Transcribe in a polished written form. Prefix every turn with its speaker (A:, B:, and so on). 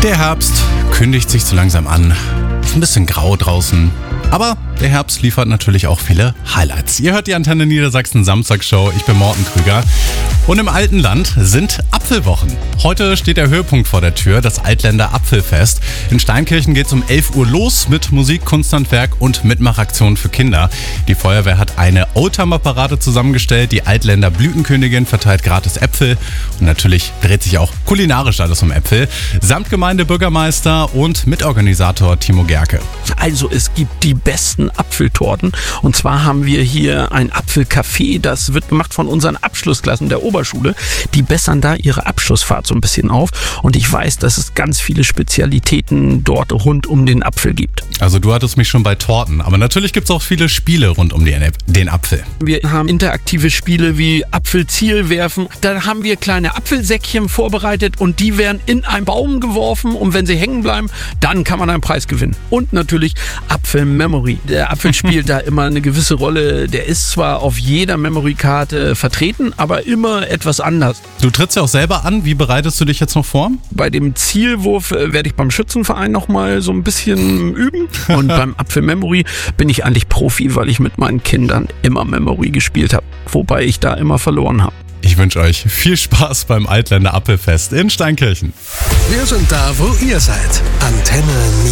A: Der Herbst kündigt sich so langsam an. Ist ein bisschen grau draußen. Aber der Herbst liefert natürlich auch viele Highlights. Ihr hört die Antenne Niedersachsen Samstagsshow. Ich bin Morten Krüger. Und im alten Land sind Apfelwochen. Heute steht der Höhepunkt vor der Tür, das Altländer Apfelfest. In Steinkirchen geht es um 11 Uhr los mit Musik, Kunsthandwerk und Mitmachaktionen für Kinder. Die Feuerwehr hat eine Oldtimer-Parade zusammengestellt. Die Altländer Blütenkönigin verteilt gratis Äpfel. Und natürlich dreht sich auch kulinarisch alles um Äpfel. Samt Gemeindebürgermeister und Mitorganisator Timo Gerke.
B: Also es gibt die besten Apfeltorten. Und zwar haben wir hier ein Apfelcafé. Das wird gemacht von unseren Abschlussklassen der Oberschule. Die bessern da ihre Abschlussfahrt so ein bisschen auf. Und ich weiß, dass es ganz viele Spezialitäten dort rund um den Apfel gibt.
A: Also du hattest mich schon bei Torten. Aber natürlich gibt es auch viele Spiele rund um den Apfel.
B: Wir haben interaktive Spiele wie Apfelziel werfen. Da haben wir kleine Apfelsäckchen vorbereitet und die werden in einen Baum geworfen. Und wenn sie hängen bleiben, dann kann man einen Preis gewinnen. Und natürlich Apfel-Memory. Der Apfel spielt da immer eine gewisse Rolle. Der ist zwar auf jeder Memory-Karte vertreten, aber immer etwas anders.
A: Du trittst ja auch selber an. Wie bereitest du dich jetzt noch vor?
B: Bei dem Zielwurf werde ich beim Schützenverein noch mal so ein bisschen üben. Und beim Apfel-Memory bin ich eigentlich Profi, weil ich mit meinen Kindern immer Memory gespielt habe. Wobei ich da immer verloren habe.
A: Ich wünsche euch viel Spaß beim Altländer Apfelfest in Steinkirchen.
C: Wir sind da, wo ihr seid. Antenne